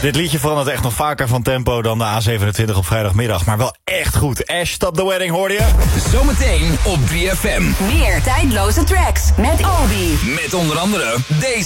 Dit liedje verandert echt nog vaker van tempo dan de A27 op vrijdagmiddag. Maar wel echt goed. Ash, Stop the Wedding, hoorde je? Zometeen op 3FM. Meer tijdloze tracks met Obi. Met onder andere deze.